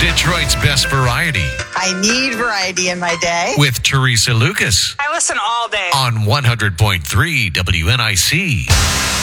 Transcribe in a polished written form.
Detroit's best variety. I need variety in my day. With Teresa Lucas. I listen all day. On 100.3 WNIC.